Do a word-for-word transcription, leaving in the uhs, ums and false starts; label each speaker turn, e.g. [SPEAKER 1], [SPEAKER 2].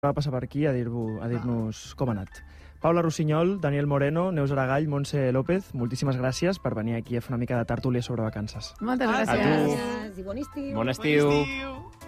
[SPEAKER 1] va passar per aquí a dir-nos a dir-nos com ha anat. Paula Rossinyol, Daniel Moreno, Neus Aragall, Montse López, moltíssimes gràcies per venir aquí a fer una mica de tertúlia sobre vacances.
[SPEAKER 2] Moltes gràcies.
[SPEAKER 3] Gràcies i bon estiu.
[SPEAKER 4] Bon estiu.
[SPEAKER 5] Bon estiu.